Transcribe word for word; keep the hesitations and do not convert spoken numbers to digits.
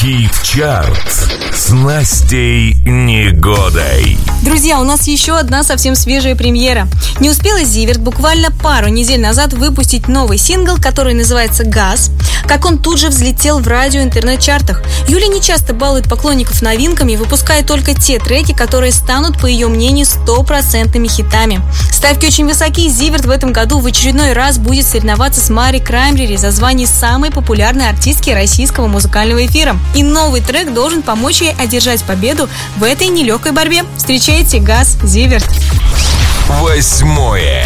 Хит-чарт с Настей Негодой. Друзья, у нас еще одна совсем свежая премьера. Не успела Зиверт буквально пару недель назад выпустить новый сингл, который называется «Газ», как он тут же взлетел в радио- и интернет-чартах. Юля не часто балует поклонников новинками и выпускает только те треки, которые станут, по ее мнению, стопроцентными хитами. Ставки очень высоки, Зиверт в этом году в очередной раз будет соревноваться с Мари Краймбрери за звание самой популярной артистки российского музыкального эфира. И новый трек должен помочь ей одержать победу в этой нелегкой борьбе. Встречайте «Газ», Зиверт. Восьмое.